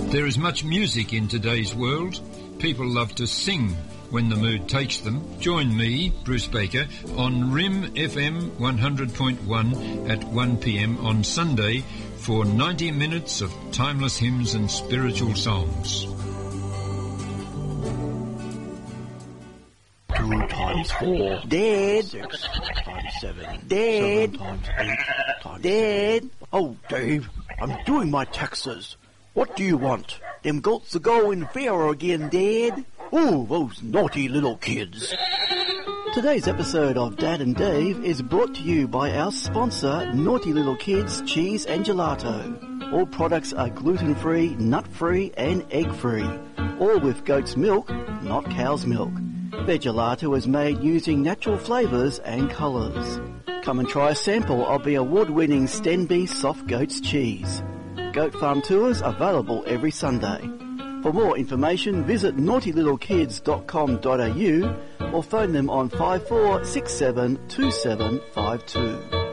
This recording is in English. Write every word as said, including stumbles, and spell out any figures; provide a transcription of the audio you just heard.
There is much music in today's world. People love to sing when the mood takes them. Join me, Bruce Baker, on R I M F M one hundred point one at one p m on Sunday for ninety minutes of timeless hymns and spiritual songs. Two times four. Dad. Six times seven. Dad. Seven times eight. Times Dad. Oh, Dave, I'm doing my taxes. What do you want? Them goats are going feral again, Dad. Oh, those naughty little kids. Today's episode of Dad and Dave is brought to you by our sponsor, Naughty Little Kids Cheese and Gelato. All products are gluten-free, nut-free and egg-free. All with goat's milk, not cow's milk. Their gelato is made using natural flavours and colours. Come and try a sample of the award-winning Stenby Soft Goat's Cheese. Goat Farm tours available every Sunday. For more information, visit naughty little kids dot com dot a u or phone them on five four six seven two seven five two.